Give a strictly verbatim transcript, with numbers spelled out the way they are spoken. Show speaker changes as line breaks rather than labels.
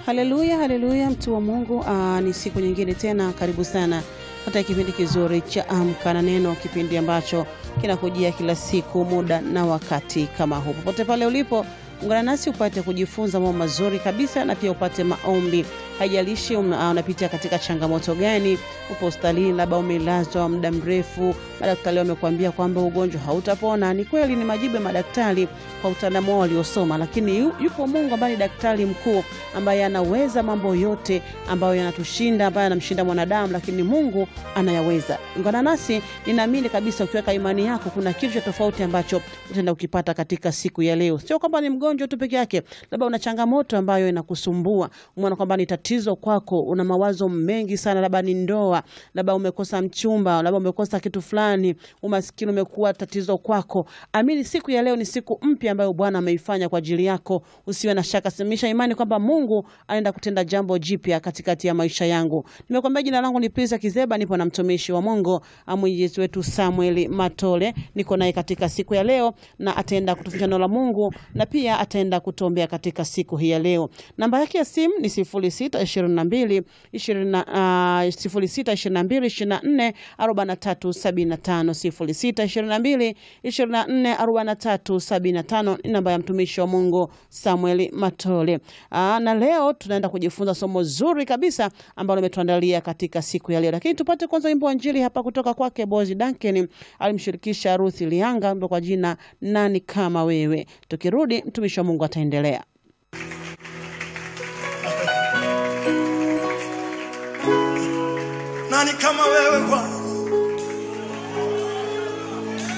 Haleluya, haleluya mtu wa Mungu. Aa, ni siku nyingine tena, karibu sana katika kipindi kizuri cha Amka na Neno, kipindi ambacho kinakujia kila siku muda na wakati kama huu. Popote pale ulipo, ungana nasi upate kujifunza mambo mazuri kabisa na pia upate maombi. Haijalishi unapitia katika changamoto gani, upo hospitalini labda umelazwa muda mrefu, madaktari wamekuambia kwamba ugonjwa hautapona. Ni kweli, ni majibu ya madaktari kwa utaalamu wao waliosoma, lakini yupo Mungu ambaye ni daktari mkuu ambaye anaweza mambo yote ambayo yanatushinda, ambaye anamshinda mwanadamu, lakini Mungu anayaweza. Ungana nasi, ninaamini kabisa ukiweka imani yako kuna kitu cha tofauti ambacho utaenda ukipata katika siku ya leo. Sio kwamba ni mgonjwa tu peke yake, labda una changamoto ambayo inakusumbua, umeona kwamba ni tatizo kwako, una mawazo mengi sana, labda ni ndoa, labda umekosa mchumba, labda umekosa kitu fulani, umaskini umekuwa tatizo kwako. Amini siku ya leo ni siku mpya ambayo Bwana ameifanya kwa ajili yako. Usiwe na shaka, simisha imani kwamba Mungu anaenda kutenda jambo jipya katikati ya maisha yangu. Nimekwambia jina langu ni Pisa Kizeba, nipo na mtumishi wa Mungu Mwenyezi wetu Samuel Matole. Niko naye katika siku ya leo na ataenda kutufundisha neno la Mungu na pia ataenda kutuombea katika siku hii ya leo. Namba yake ya simu ni sifuri sita ishirini na mbili ishirini na nne arobaini na tatu sabini na tano sifuri sita ishirini na mbili ishirini na nne arobaini na tatu sabini na tano ni namba ya mtumishi wa Mungu Samuel Matole. Aa, na leo tunaenda kujifunza somo zuri kabisa ambalo limetuandalia katika siku ya leo. Lakini tupate kwanza wimbo wa Injili hapa kutoka kwake Bozi Duncan, alimshirikisha Ruth Lianga, kwa jina Nani Kama Wewe. Tukirudi mtumishi wa Mungu ataendelea.
Nani kama wewe Bwana?